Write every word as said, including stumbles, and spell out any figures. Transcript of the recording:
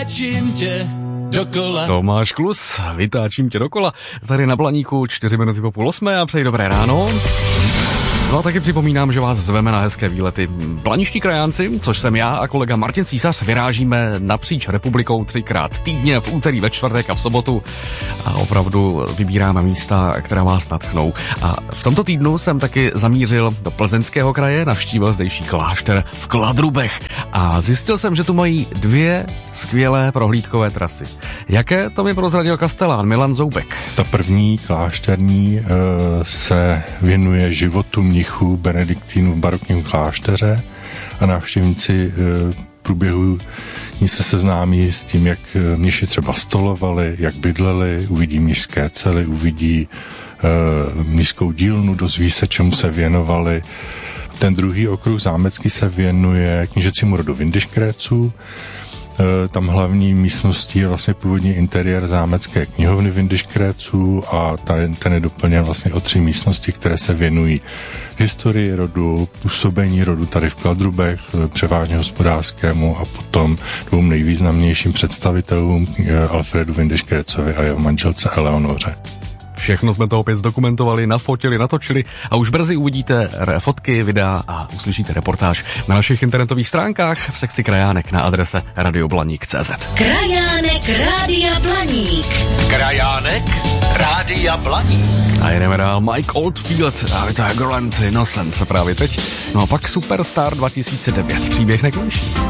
Vytáčím tě dokola. Tomáš Klus, vytáčím tě dokola. Tady na Blaníku čtyři minuty po půl osmé a přeji dobré ráno. No a taky připomínám, že vás zveme na hezké výlety. Blaniští krajánci, což jsem já a kolega Martin Císař, vyrážíme napříč republikou třikrát týdně, v úterý, ve čtvrtek a v sobotu. A opravdu vybíráme místa, která vás nadchnou. A v tomto týdnu jsem taky zamířil do Plzeňského kraje, navštívil zdejší klášter v Kladrubech. A zjistil jsem, že tu mají dvě skvělé prohlídkové trasy. Jaké, to mi prozradil kastelán Milan Zoubek. Ta první klášterní e, se věnuje životu mnichů benediktínů v barokním klášteře a návštěvníci e, v průběhu ní se seznámí s tím, jak mniši třeba stolovali, jak bydleli, uvidí mnišské cely, uvidí e, mnišskou dílnu, dozví se, čemu se věnovali. Ten druhý okruh zámecký se věnuje knížecímu rodu Windischgrätzů. Tam hlavní místností je vlastně původní interiér zámecké knihovny Windischgrätzů a ten je doplněn vlastně o tři místnosti, které se věnují historii rodu, působení rodu tady v Kladrubech, převážně hospodářskému a potom dvou nejvýznamnějším představitelům Alfredu Windischgrätzovi a jeho manželce Eleonoře. Všechno jsme to opět zdokumentovali, nafotili, natočili a už brzy uvidíte fotky, videa a uslyšíte reportáž na našich internetových stránkách v sekci Krajánek na adrese radioblaník tečka cé zet. Krajánek Rádia Blaník. Krajánek Rádia Blaník. A jedeme dál. Mike Oldfield a Girl and Innocence právě teď. No a pak Superstar dva tisíce devět. Příběh nekončí.